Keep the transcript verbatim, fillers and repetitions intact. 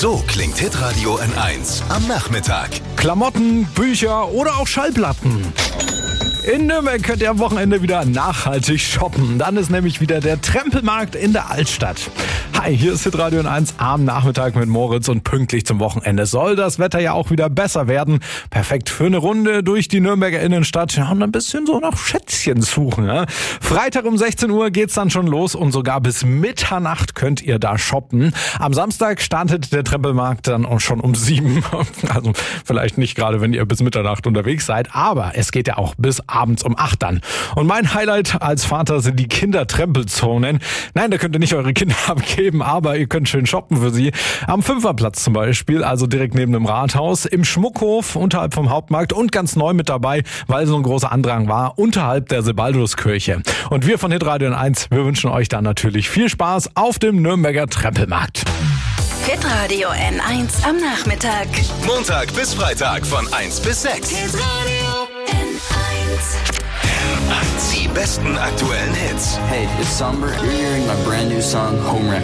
So klingt Hitradio N eins am Nachmittag. Klamotten, Bücher oder auch Schallplatten. In Nürnberg könnt ihr am Wochenende wieder nachhaltig shoppen. Dann ist nämlich wieder der Trempelmarkt in der Altstadt. Hi, hier ist Hitradio N eins am Nachmittag mit Moritz und pünktlich zum Wochenende soll das Wetter ja auch wieder besser werden. Perfekt für eine Runde durch die Nürnberger Innenstadt ja, und ein bisschen so nach Schätzchen suchen. Ja. Freitag um sechzehn Uhr geht's dann schon los und sogar bis Mitternacht könnt ihr da shoppen. Am Samstag startet der Trempelmarkt dann auch schon um sieben. Also vielleicht nicht gerade, wenn ihr bis Mitternacht unterwegs seid, aber es geht ja auch bis abends um acht dann. Und mein Highlight als Vater sind die Kindertrempelzonen. Nein, da könnt ihr nicht eure Kinder abgeben, aber ihr könnt schön shoppen für sie. Am Fünferplatz zum Beispiel, also direkt neben dem Rathaus, im Schmuckhof unterhalb vom Hauptmarkt und ganz neu mit dabei, weil so ein großer Andrang war, unterhalb der Sebalduskirche. Und wir von Hitradio N eins, wir wünschen euch dann natürlich viel Spaß auf dem Nürnberger Trempelmarkt. Hitradio N eins am Nachmittag. Montag bis Freitag von eins bis sechs. Hitradio N eins. Die besten aktuellen Hits. Hey, it's Somber. You're hearing my brand new song, Home Wrecker.